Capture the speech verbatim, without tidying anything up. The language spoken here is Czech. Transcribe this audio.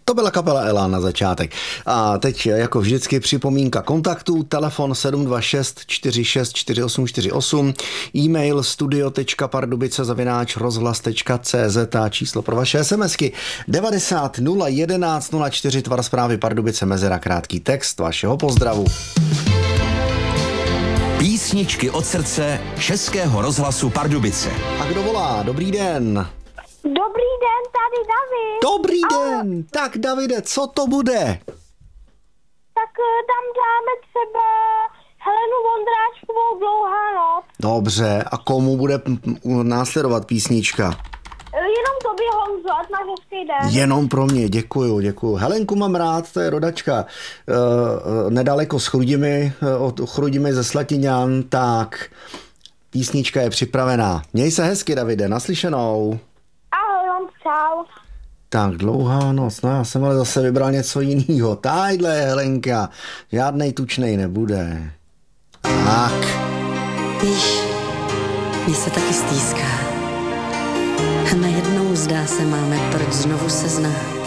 To byla kapela Elán na začátek. A teď jako vždycky připomínka kontaktů, telefon sedm dva šest čtyři šest čtyři osm čtyři osm, e-mail studio tečka pardubice zavináč rozhlas tečka cé zet a číslo pro vaše SMSky devadesát nula jedenáct nula čtyři, tvar zprávy Pardubice mezera, krátký text vašeho pozdravu. Písničky od srdce Českého rozhlasu Pardubice. A kdo volá? Dobrý den. Dobrý den, tady David. Dobrý den. Tak Davide, co to bude? Tak tam dáme třeba Helenu Vondráčkovou Dlouhá noc. Dobře, a komu bude následovat písnička? Jenom tobě, Honzo, ať máš hezký den. Jenom pro mě, děkuju, děkuju. Helenku mám rád, to je rodačka e, nedaleko z Chrudimi, od Chrudimi ze Slatiňan, tak písnička je připravená. Měj se hezky, Davide, naslyšenou. Ahoj, vám čau. Tak, Dlouhá noc, no já jsem ale zase vybral něco jiného. Tadyhle je Helenka, žádnej tučnej nebude. Tak. Víš, mně se taky stýská. A najednou zdá se máme, proč znovu se znát.